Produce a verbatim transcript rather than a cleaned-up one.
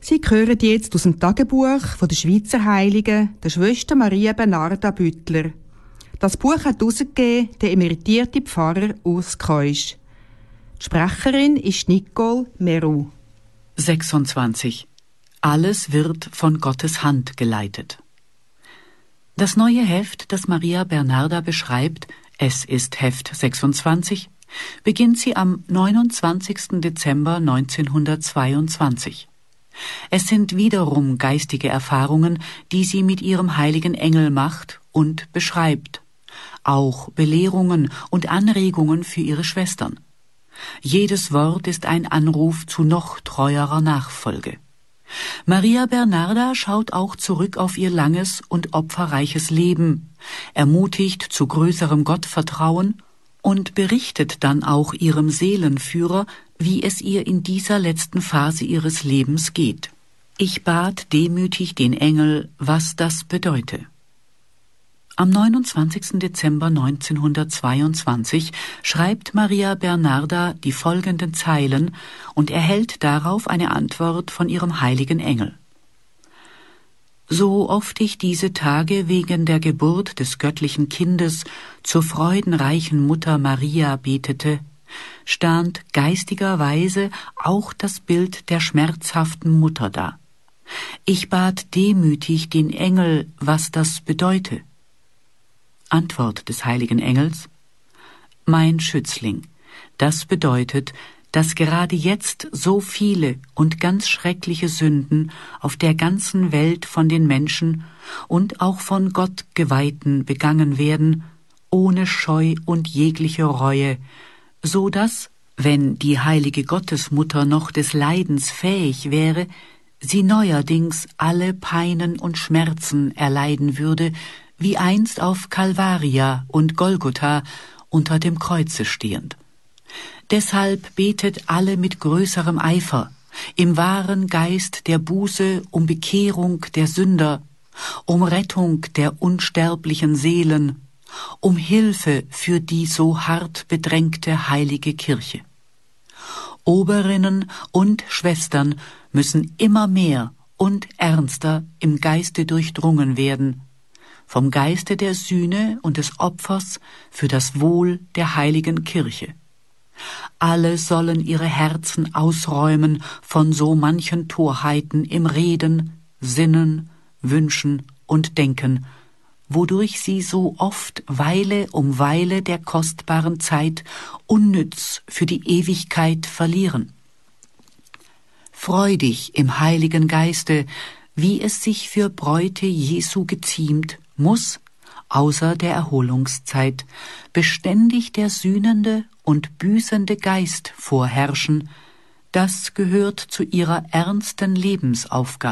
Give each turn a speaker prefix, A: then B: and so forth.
A: Sie hören jetzt aus dem Tagebuch von der Schweizer Heiligen, der Schwester Maria Bernarda Büttler. Das Buch hat herausgegeben der emeritierte Pfarrer Urs Keusch. Die Sprecherin ist Nicole Meru.
B: sechsundzwanzig. Alles wird von Gottes Hand geleitet. Das neue Heft, das Maria Bernarda beschreibt, es ist Heft sechsundzwanzig, beginnt sie am neunundzwanzigsten Dezember neunzehnhundertzweiundzwanzig. Es sind wiederum geistige Erfahrungen, die sie mit ihrem heiligen Engel macht und beschreibt. Auch Belehrungen und Anregungen für ihre Schwestern. Jedes Wort ist ein Anruf zu noch treuerer Nachfolge. Maria Bernarda schaut auch zurück auf ihr langes und opferreiches Leben, ermutigt zu größerem Gottvertrauen und berichtet dann auch ihrem Seelenführer, wie es ihr in dieser letzten Phase ihres Lebens geht. Ich bat demütig den Engel, was das bedeute. Am neunundzwanzigsten Dezember neunzehnhundertzweiundzwanzig schreibt Maria Bernarda die folgenden Zeilen und erhält darauf eine Antwort von ihrem heiligen Engel. So oft ich diese Tage wegen der Geburt des göttlichen Kindes zur freudenreichen Mutter Maria betete, stand geistigerweise auch das Bild der schmerzhaften Mutter da. Ich bat demütig den Engel, was das bedeute. Antwort des heiligen Engels: Mein Schützling, das bedeutet, dass gerade jetzt so viele und ganz schreckliche Sünden auf der ganzen Welt von den Menschen und auch von Gott Geweihten begangen werden, ohne Scheu und jegliche Reue, so dass, wenn die heilige Gottesmutter noch des Leidens fähig wäre, sie neuerdings alle Peinen und Schmerzen erleiden würde, wie einst auf Calvaria und Golgotha unter dem Kreuze stehend. Deshalb betet alle mit größerem Eifer, im wahren Geist der Buße um Bekehrung der Sünder, um Rettung der unsterblichen Seelen, um Hilfe für die so hart bedrängte heilige Kirche. Oberinnen und Schwestern müssen immer mehr und ernster im Geiste durchdrungen werden, vom Geiste der Sühne und des Opfers für das Wohl der heiligen Kirche. Alle sollen ihre Herzen ausräumen von so manchen Torheiten im Reden, Sinnen, Wünschen und Denken, wodurch sie so oft Weile um Weile der kostbaren Zeit unnütz für die Ewigkeit verlieren. Freu dich im Heiligen Geiste, wie es sich für Bräute Jesu geziemt, muss, außer der Erholungszeit, beständig der sühnende und büßende Geist vorherrschen. Das gehört zu ihrer ernsten Lebensaufgabe.